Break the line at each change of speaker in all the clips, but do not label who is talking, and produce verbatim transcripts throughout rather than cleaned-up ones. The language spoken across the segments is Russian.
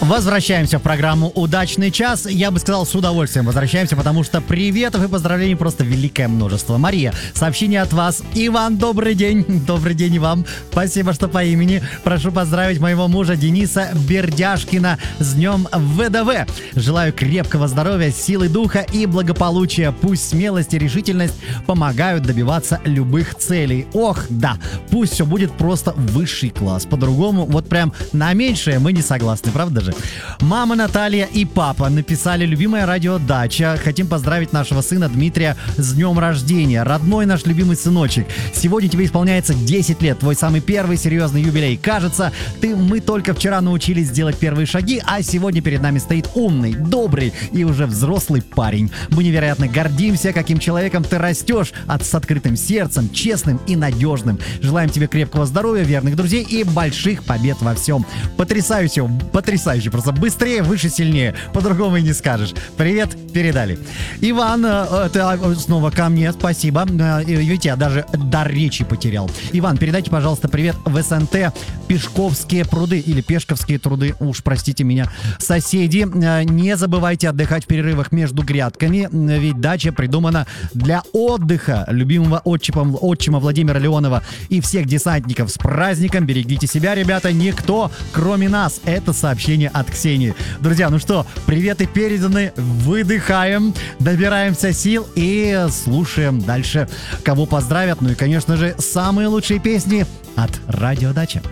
Возвращаемся в программу «Удачный час». Я бы сказал, с удовольствием возвращаемся, потому что приветов и поздравлений просто великое множество. Мария, сообщение от вас. Иван, добрый день. Добрый день и вам. Спасибо, что по имени. Прошу поздравить моего мужа Дениса Бердяшкина с днем ВДВ. Желаю крепкого здоровья, силы духа и благополучия. Пусть смелость и решительность помогают добиваться любых целей. Ох, да, пусть все будет просто высший класс. По-другому, вот прям на меньшее мы не согласны, правда же? Мама Наталья и папа написали: любимая радиодача. Хотим поздравить нашего сына Дмитрия с днем рождения. Родной наш любимый сыночек. Сегодня тебе исполняется десять лет. Твой самый первый серьезный юбилей. Кажется, ты, мы только вчера научились делать первые шаги, а сегодня перед нами стоит умный, добрый и уже взрослый парень. Мы невероятно гордимся, каким человеком ты растешь, от, с открытым сердцем, честным и надежным. Желаем тебе крепкого здоровья, верных друзей и больших побед во всем. Потрясающе, потрясающе. Просто быстрее, выше, сильнее. По-другому и не скажешь. Привет, передали. Иван, это снова ко мне, спасибо. Видите, я даже дар речи потерял. Иван, передайте, пожалуйста, привет в СНТ Пешковские пруды или Пешковские труды, уж простите меня, соседи. Не забывайте отдыхать в перерывах между грядками, ведь дача придумана для отдыха. Любимого отчима, отчима Владимира Леонова и всех десантников с праздником. Берегите себя, ребята, никто, кроме нас. Это сообщение от Ксении. Друзья, ну что, приветы переданы, выдыхаем, добираемся сил и слушаем дальше, кого поздравят. Ну и, конечно же, самые лучшие песни от Радиодача.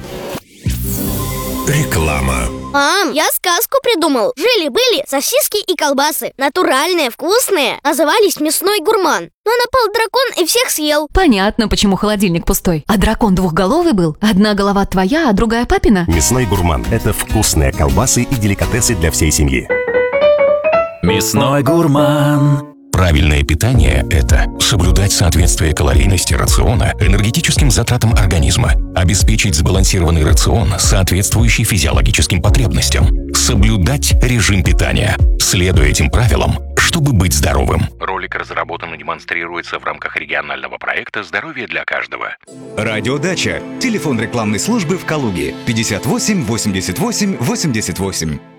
Реклама.
Мам, я сказку придумал. Жили-были сосиски и колбасы. Натуральные, вкусные. Назывались «Мясной гурман». Но напал дракон и всех съел.
Понятно, почему холодильник пустой. А дракон двухголовый был? Одна голова твоя, а другая папина?
Мясной гурман – это вкусные колбасы и деликатесы для всей семьи.
Мясной гурман.
Правильное питание – это соблюдать соответствие калорийности рациона энергетическим затратам организма, обеспечить сбалансированный рацион, соответствующий физиологическим потребностям, соблюдать режим питания, следуя этим правилам, чтобы быть здоровым. Ролик разработан и демонстрируется в рамках регионального проекта «Здоровье для каждого».
Радиодача. Телефон рекламной службы в Калуге. пятьдесят восемь восемьдесят восемь восемьдесят восемь.